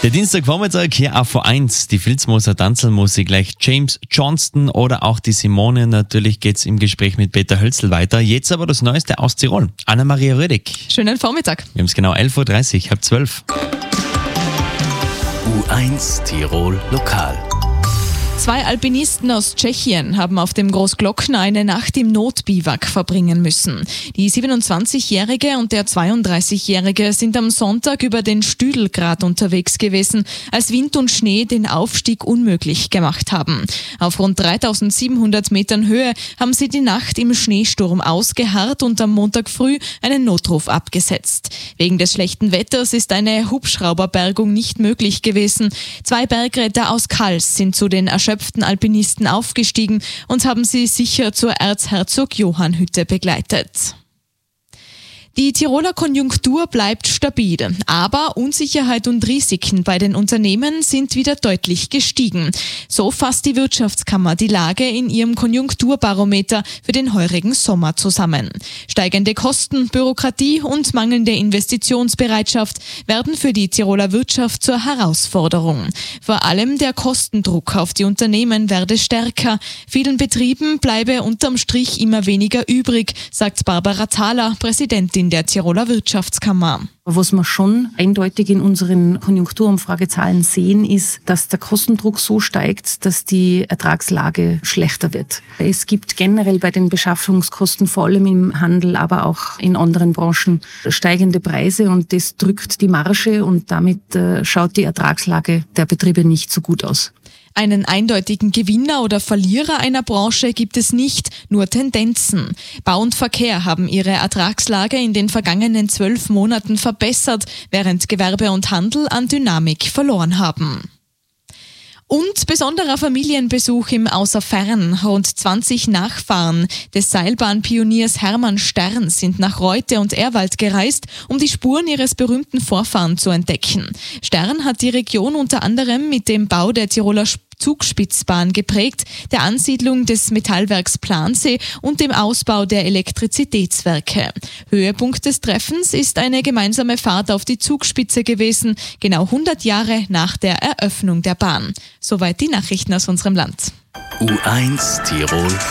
Der Dienstagvormittag hier auf V1, die Vilsmoser Tanzelmusik, gleich James Johnston oder auch die Simone. Natürlich geht's im Gespräch mit Peter Hölzl weiter. Jetzt aber das Neueste aus Tirol. Anna-Maria Rödig. Schönen Vormittag. Wir haben es genau 11.30 Uhr, 11:30. U1 Tirol Lokal. 2 Alpinisten aus Tschechien haben auf dem Großglockner eine Nacht im Notbiwak verbringen müssen. Die 27-Jährige und der 32-Jährige sind am Sonntag über den Stüdelgrat unterwegs gewesen, als Wind und Schnee den Aufstieg unmöglich gemacht haben. Auf rund 3700 Metern Höhe haben sie die Nacht im Schneesturm ausgeharrt und am Montag früh einen Notruf abgesetzt. Wegen des schlechten Wetters ist eine Hubschrauberbergung nicht möglich gewesen. 2 Bergretter aus Kals sind zu den erschöpften Alpinisten aufgestiegen und haben sie sicher zur Erzherzog-Johann-Hütte begleitet. Die Tiroler Konjunktur bleibt stabil, aber Unsicherheit und Risiken bei den Unternehmen sind wieder deutlich gestiegen. So fasst die Wirtschaftskammer die Lage in ihrem Konjunkturbarometer für den heurigen Sommer zusammen. Steigende Kosten, Bürokratie und mangelnde Investitionsbereitschaft werden für die Tiroler Wirtschaft zur Herausforderung. Vor allem der Kostendruck auf die Unternehmen werde stärker. Vielen Betrieben bleibe unterm Strich immer weniger übrig, sagt Barbara Thaler, Präsidentin der Tiroler Wirtschaftskammer. Was wir schon eindeutig in unseren Konjunkturumfragezahlen sehen, ist, dass der Kostendruck so steigt, dass die Ertragslage schlechter wird. Es gibt generell bei den Beschaffungskosten, vor allem im Handel, aber auch in anderen Branchen, steigende Preise und das drückt die Marge und damit schaut die Ertragslage der Betriebe nicht so gut aus. Einen eindeutigen Gewinner oder Verlierer einer Branche gibt es nicht, nur Tendenzen. Bau und Verkehr haben ihre Ertragslage in den vergangenen 12 Monaten verbessert, während Gewerbe und Handel an Dynamik verloren haben. Und besonderer Familienbesuch im Außerfern. Rund 20 Nachfahren des Seilbahnpioniers Hermann Stern sind nach Reute und Ehrwald gereist, um die Spuren ihres berühmten Vorfahren zu entdecken. Stern hat die Region unter anderem mit dem Bau der Tiroler Zugspitzbahn geprägt, der Ansiedlung des Metallwerks Plansee und dem Ausbau der Elektrizitätswerke. Höhepunkt des Treffens ist eine gemeinsame Fahrt auf die Zugspitze gewesen, genau 100 Jahre nach der Eröffnung der Bahn. Soweit die Nachrichten aus unserem Land. U1 Tirol